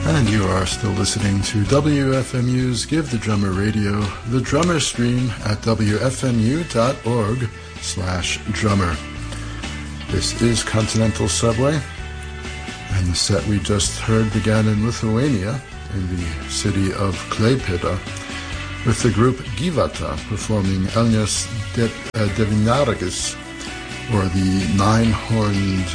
And you are still listening to WFMU's Give the Drummer Radio, the drummer stream at wfmu.org/drummer. This is Continental Subway, and the set we just heard began in Lithuania, in the city of Klaipėda, with the group Gyvata performing Elnias Devyniaragis, or the nine-horned,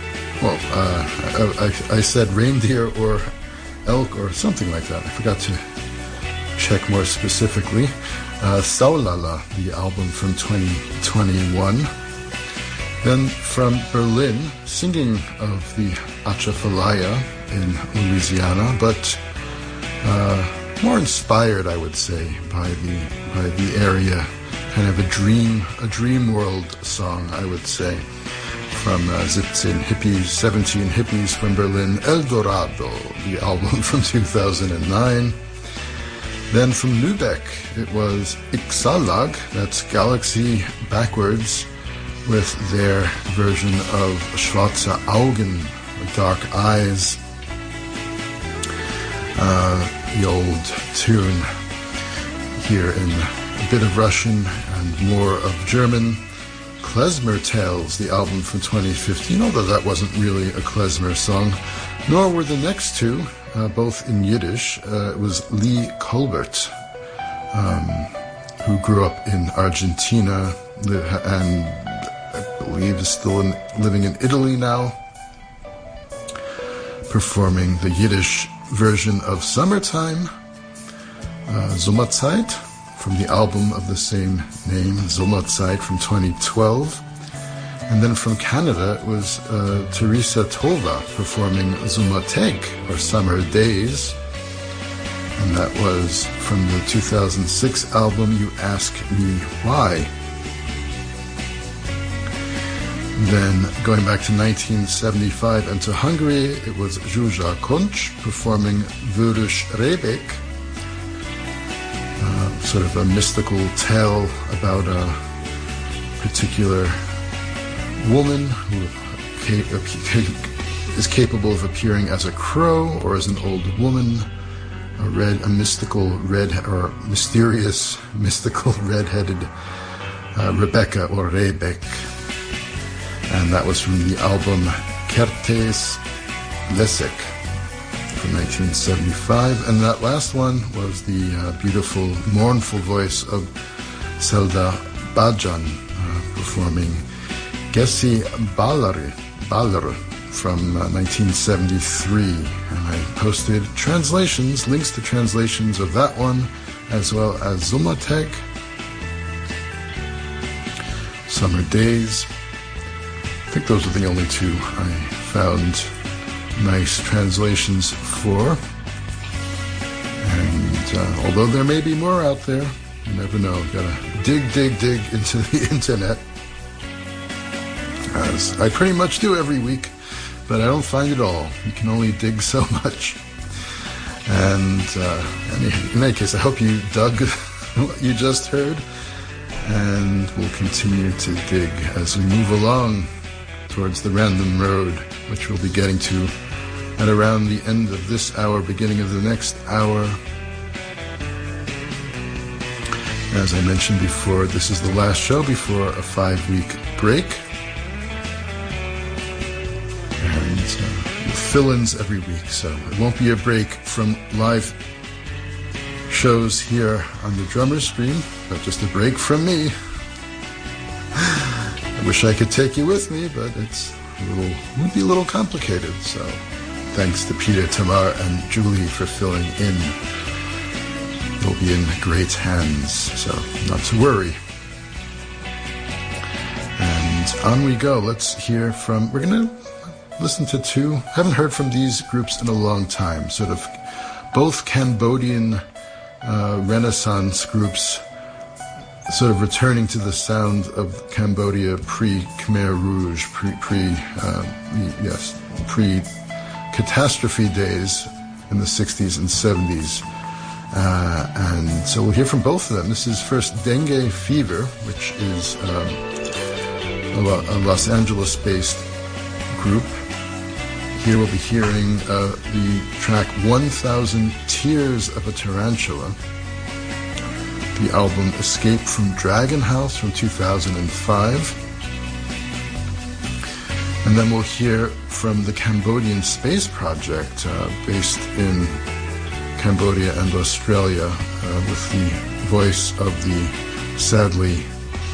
I said reindeer or elk or something like that. I forgot to check more specifically. Saulala, the album from 2021. Then from Berlin, singing of the Atchafalaya in Louisiana, but more inspired, I would say, by the area. Kind of a dream world song, I would say. From 17 Hippies from Berlin, El Dorado, the album from 2009. Then from Lübeck, it was Ixalag, that's Galaxy backwards, with their version of Schwarze Augen, Dark Eyes, the old tune here in a bit of Russian and more of German. Klezmer Tales, the album from 2015, although that wasn't really a klezmer song, nor were the next two, both in Yiddish. It was Lee Colbert, who grew up in Argentina and I believe is still living in Italy now, performing the Yiddish version of Summertime, Sommerzeit, from the album of the same name, Sommerzeit, from 2012. And then from Canada, it was Teresa Tova performing Sommertag, or Summer Days. And that was from the 2006 album, You Ask Me Why. Then going back to 1975 and to Hungary, it was Zsuzsa Koncs performing Vörös Rebek, sort of a mystical tale about a particular woman who is capable of appearing as a crow or as an old woman, a mysterious red-headed Rebecca or Rebek. And that was from the album Kertész Leszek from 1975. And that last one was the beautiful, mournful voice of Selda Bajan performing Geszi Ballare from 1973. And I posted links to translations of that one, as well as Sommertag, Summer Days. I think those are the only two I found nice translations for. And although there may be more out there, you never know. You've got to dig into the internet, as I pretty much do every week, but I don't find it all. You can only dig so much. And in any case, I hope you dug what you just heard, and we'll continue to dig as we move along towards the random road, which we'll be getting to at around the end of this hour, beginning of the next hour. As I mentioned before, this is the last show before a 5-week break. And fill-ins every week, so it won't be a break from live shows here on the Drummer Stream, but just a break from me. I wish I could take you with me, but would be a little complicated. So thanks to Peter, Tamar, and Julie for filling in. They'll be in great hands, so not to worry. And on we go. Let's hear from, we're going to listen to two, haven't heard from these groups in a long time, sort of both Cambodian Renaissance groups, sort of returning to the sound of Cambodia pre-Khmer Rouge, pre-catastrophe days in the 60s and 70s. And so we'll hear from both of them. This is first Dengue Fever, which is a Los Angeles-based group Here we'll be hearing the track 1000 Tears of a Tarantula, the album Escape from Dragon House from 2005. And then we'll hear from the Cambodian Space Project, based in Cambodia and Australia, with the voice of the sadly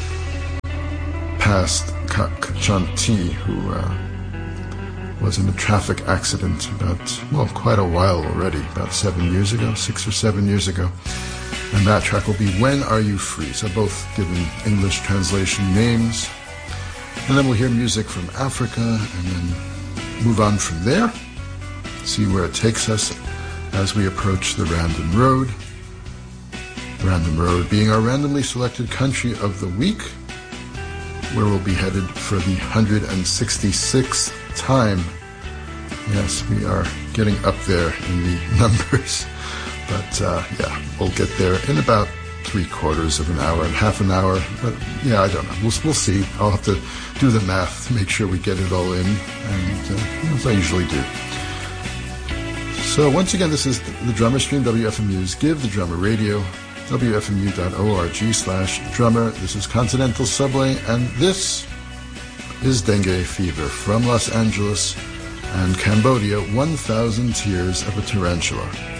passed Kak Chanti, who was in a traffic accident quite a while already, about 6 or 7 years ago. And that track will be When Are You Free? So both given English translation names. And then we'll hear music from Africa and then move on from there, see where it takes us as we approach the Random Road. Random Road being our randomly selected country of the week, where we'll be headed for the 166th time. Yes, we are getting up there in the numbers. But we'll get there in about 3/4 of an hour and half an hour. But I don't know. We'll see. I'll have to do the math to make sure we get it all in, and as I usually do. So once again, this is the Drummer Stream, WFMU's Give the Drummer Radio, wfmu.org/drummer. This is Continental Subway, and this is Dengue Fever from Los Angeles and Cambodia, 1000 Tears of a Tarantula.